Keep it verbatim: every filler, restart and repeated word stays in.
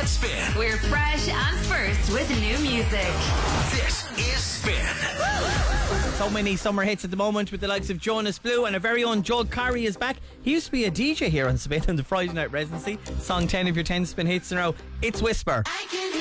Get Spin. We're fresh and first with new music. This is Spin. So many summer hits at the moment with the likes of Jonas Blue, and our very own Joel Corry is back. He used to be a D J here on Spin on the Friday night residency. Song ten of your ten Spin hits in a row. It's Whisper. I can